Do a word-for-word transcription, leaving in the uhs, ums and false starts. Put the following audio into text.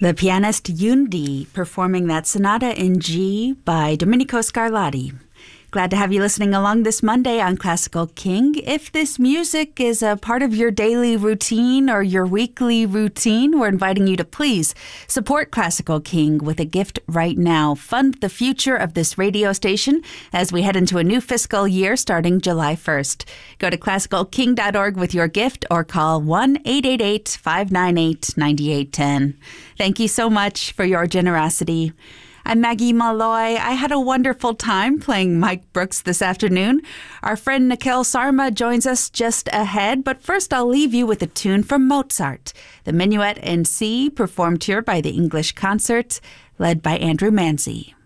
The pianist Yundi performing that Sonata in G by Domenico Scarlatti. Glad to have you listening along this Monday on Classical King. If this music is a part of your daily routine or your weekly routine, we're inviting you to please support Classical King with a gift right now. Fund the future of this radio station as we head into a new fiscal year starting July first. Go to classical king dot org with your gift or call one eight eight eight, five nine eight, nine eight one zero. Thank you so much for your generosity. I'm Maggie Malloy. I had a wonderful time playing Mike Brooks this afternoon. Our friend Nikhil Sarma joins us just ahead, but first I'll leave you with a tune from Mozart, the Minuet in C, performed here by the English Concert, led by Andrew Manzi.